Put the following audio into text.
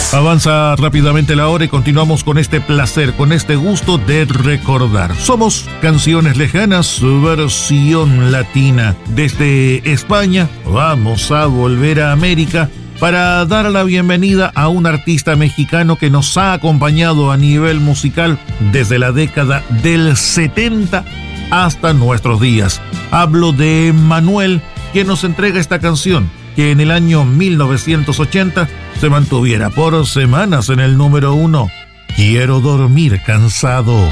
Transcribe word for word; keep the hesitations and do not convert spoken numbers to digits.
Avanza rápidamente la hora y continuamos con este placer, con este gusto de recordar. Somos Canciones Lejanas, versión latina. Desde España vamos a volver a América para dar la bienvenida a un artista mexicano que nos ha acompañado a nivel musical desde la década del setenta hasta nuestros días. Hablo de Manuel, quien nos entrega esta canción que en el año mil novecientos ochenta se mantuviera por semanas en el número uno. Quiero dormir cansado.